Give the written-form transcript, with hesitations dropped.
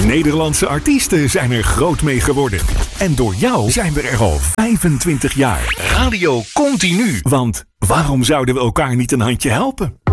Nederlandse artiesten zijn er groot mee geworden. En door jou zijn we er al 25 jaar. Radio Continu. Want waarom zouden we elkaar niet een handje helpen?